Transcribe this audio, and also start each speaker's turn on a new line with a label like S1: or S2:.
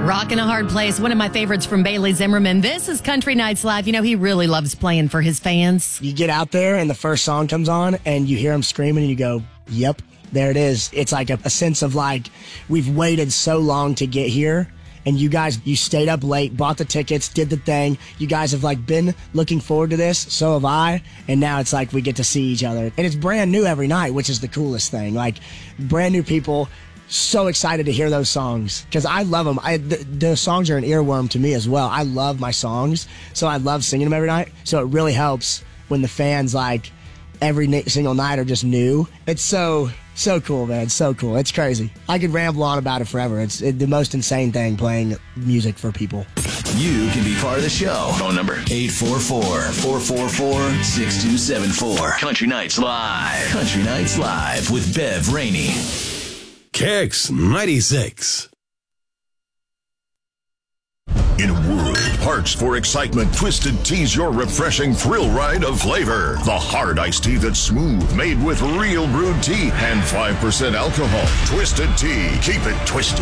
S1: Rockin' a Hard Place, one of my favorites from Bailey Zimmerman. This is Country Nights Live. You know, he really loves playing for his fans.
S2: You get out there and the first song comes on and you hear him screaming and you go, yep, there it is. It's like a sense of like, we've waited so long to get here. And you guys, you stayed up late, bought the tickets, did the thing. You guys have like been looking forward to this. So have I. And now it's like we get to see each other. And it's brand new every night, which is the coolest thing. Like brand new people. So excited to hear those songs because I love them. The songs are an earworm to me as well. I love my songs, so I love singing them every night. So it really helps when the fans like every single night are just new. It's so cool, man. So cool. It's crazy. I could ramble on about it forever. It's the most insane thing playing music for people.
S3: You can be part of the show. Phone number 844-444-6274. Country Nights Live. Country Nights Live with Bev Rainey.
S4: Kicks 96.
S5: In a world of hearts for excitement, Twisted Tea's your refreshing thrill ride of flavor. The hard iced tea that's smooth, made with real brewed tea and 5% alcohol. Twisted Tea. Keep it twisted.